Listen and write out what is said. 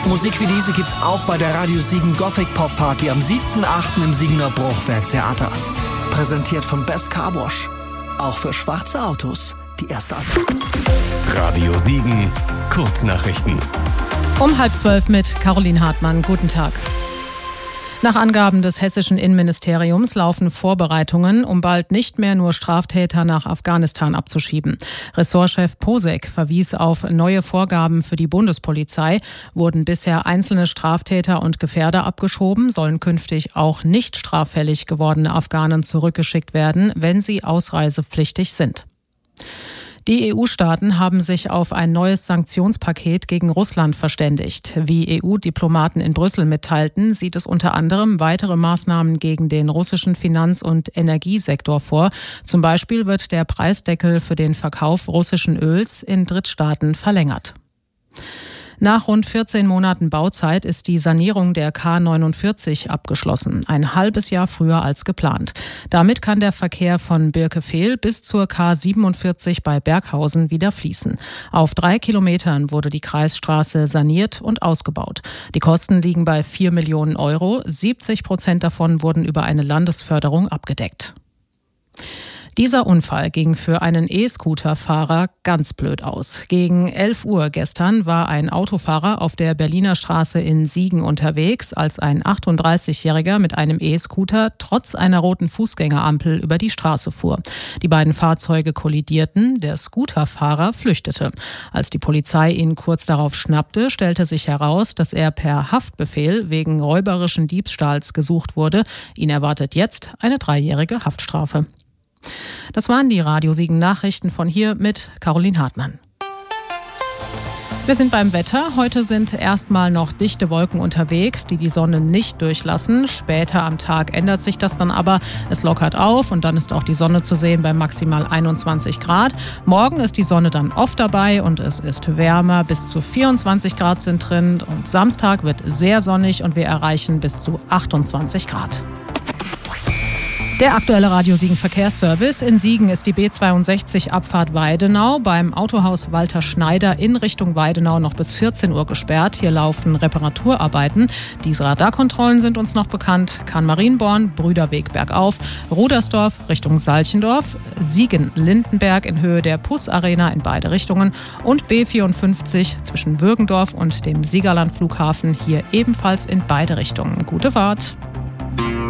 Musik wie diese gibt's auch bei der Radio Siegen Gothic Pop Party am 7.8. im Siegener Bruchwerk Theater. Präsentiert von Best Car Wash. Auch für schwarze Autos die erste Adresse. Radio Siegen, Kurznachrichten. Um 11:30 mit Caroline Hartmann. Guten Tag. Nach Angaben des hessischen Innenministeriums laufen Vorbereitungen, um bald nicht mehr nur Straftäter nach Afghanistan abzuschieben. Ressortchef Posek verwies auf neue Vorgaben für die Bundespolizei. Wurden bisher einzelne Straftäter und Gefährder abgeschoben, sollen künftig auch nicht straffällig gewordene Afghanen zurückgeschickt werden, wenn sie ausreisepflichtig sind. Die EU-Staaten haben sich auf ein neues Sanktionspaket gegen Russland verständigt. Wie EU-Diplomaten in Brüssel mitteilten, sieht es unter anderem weitere Maßnahmen gegen den russischen Finanz- und Energiesektor vor. Zum Beispiel wird der Preisdeckel für den Verkauf russischen Öls in Drittstaaten verlängert. Nach rund 14 Monaten Bauzeit ist die Sanierung der K49 abgeschlossen, ein halbes Jahr früher als geplant. Damit kann der Verkehr von Birkefehl bis zur K47 bei Berghausen wieder fließen. Auf 3 Kilometern wurde die Kreisstraße saniert und ausgebaut. Die Kosten liegen bei 4 Millionen Euro, 70% davon wurden über eine Landesförderung abgedeckt. Dieser Unfall ging für einen E-Scooter-Fahrer ganz blöd aus. Gegen 11 Uhr gestern war ein Autofahrer auf der Berliner Straße in Siegen unterwegs, als ein 38-Jähriger mit einem E-Scooter trotz einer roten Fußgängerampel über die Straße fuhr. Die beiden Fahrzeuge kollidierten, der Scooterfahrer flüchtete. Als die Polizei ihn kurz darauf schnappte, stellte sich heraus, dass er per Haftbefehl wegen räuberischen Diebstahls gesucht wurde. Ihn erwartet jetzt eine 3-jährige Haftstrafe. Das waren die Radio Siegen Nachrichten von hier mit Caroline Hartmann. Wir sind beim Wetter. Heute sind erstmal noch dichte Wolken unterwegs, die Sonne nicht durchlassen. Später am Tag ändert sich das dann aber. Es lockert auf und dann ist auch die Sonne zu sehen bei maximal 21 Grad. Morgen ist die Sonne dann oft dabei und es ist wärmer. Bis zu 24 Grad sind drin. Und Samstag wird sehr sonnig und wir erreichen bis zu 28 Grad. Der aktuelle Radio Siegen Verkehrsservice. In Siegen ist die B62 Abfahrt Weidenau beim Autohaus Walter Schneider in Richtung Weidenau noch bis 14 Uhr gesperrt. Hier laufen Reparaturarbeiten. Diese Radarkontrollen sind uns noch bekannt. Kahn-Marienborn, Brüderweg bergauf, Rudersdorf Richtung Salchendorf, Siegen-Lindenberg in Höhe der PUS Arena in beide Richtungen und B54 zwischen Würgendorf und dem Siegerland Flughafen hier ebenfalls in beide Richtungen. Gute Fahrt!